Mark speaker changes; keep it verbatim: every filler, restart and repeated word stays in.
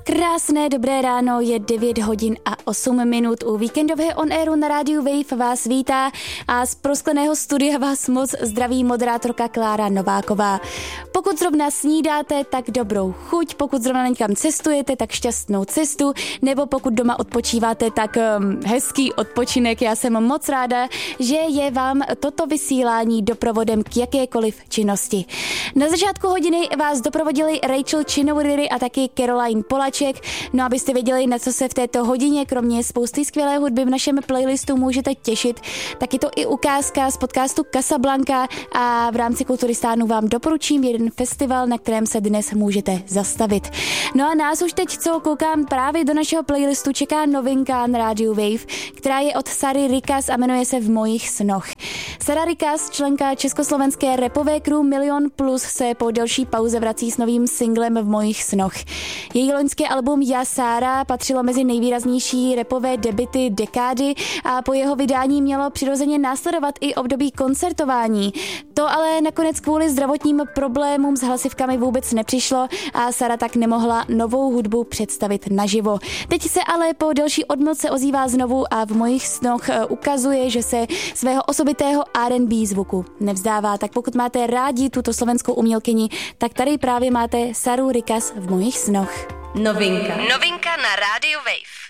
Speaker 1: Krásné dobré ráno, je devět hodin a osm minut. U víkendového on airu na rádiu Wave vás vítá a z proskleného studia vás moc zdraví moderátorka Klára Nováková. Pokud zrovna snídáte, tak dobrou chuť, pokud zrovna někam cestujete, tak šťastnou cestu, nebo pokud doma odpočíváte, tak um, hezký odpočinek. Já jsem moc ráda, že je vám toto vysílání doprovodem k jakékoliv činnosti. Na začátku hodiny vás doprovodili Rachel Chinouriri a taky Caroline Polak. No, abyste věděli, na co se v této hodině, kromě spousty skvělé hudby v našem playlistu můžete těšit, tak je to i ukázka z podcastu Casablanca a v rámci Kulturistánu vám doporučím jeden festival, na kterém se dnes můžete zastavit. No a nás už teď, co koukám právě do našeho playlistu, čeká novinka na rádiu Wave, která je od Sary Rikas a jmenuje se V mojich snoch. Sara Rikas, členka československé rapové crew Milion Plus, se po delší pauze vrací s novým singlem V mojich snoch. Její loňské album Já Sára patřilo mezi nejvýraznější rapové debuty dekády a po jeho vydání mělo přirozeně následovat i období koncertování. To ale nakonec kvůli zdravotním problémům s hlasivkami vůbec nepřišlo a Sara tak nemohla novou hudbu představit naživo. Teď se ale po delší odmlce ozývá znovu a V mojich snoch ukazuje, že se svého osobitého R and B zvuku nevzdává. Tak pokud máte rádi tuto slovenskou umělkyni, tak tady právě máte Saru Rikas V mojich snoch.
Speaker 2: Novinka. Novinka na rádiu Wave.